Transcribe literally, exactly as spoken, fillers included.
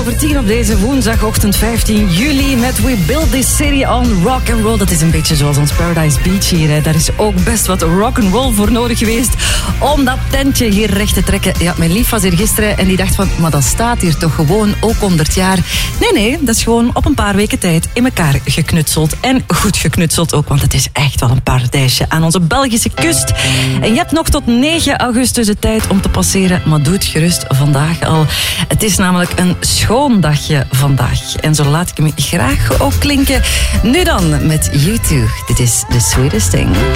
over tien op deze woensdagochtend vijftien juli met We Build This City on Rock and Roll. Dat is een beetje zoals ons Paradise Beach hier. Hè. Daar is ook best wat rock and roll voor nodig geweest om dat tentje hier recht te trekken. Ja, mijn lief was hier gisteren en die dacht van, maar dat staat hier toch gewoon ook honderd jaar. Nee, nee, dat is gewoon op een paar weken tijd in elkaar geknutseld. En goed geknutseld ook, want het is echt wel een paradijsje aan onze Belgische kust. En je hebt nog tot negen augustus de tijd om te passeren, maar doe het gerust vandaag al. Het is namelijk een schoon dagje vandaag. En zo laat ik hem graag ook klinken. Nu dan met U twee. Dit is The Sweetest Thing.